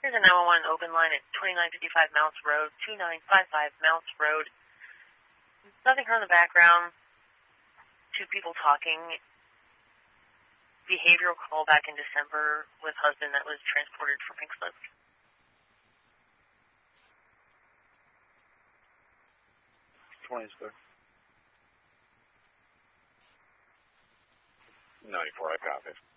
Here's a 911 open line at 2955 Mounts Road, 2955 Mounts Road. Nothing heard in the background. Two people talking. Behavioral call back in December with husband that was transported for Pink Slip. Sir. 94, I copy.